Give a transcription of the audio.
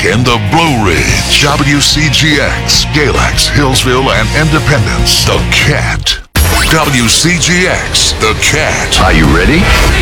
in the Blue Ridge. WCGX, Galax, Hillsville, and Independence. The Cat. WCGX, The Cat. Are you ready?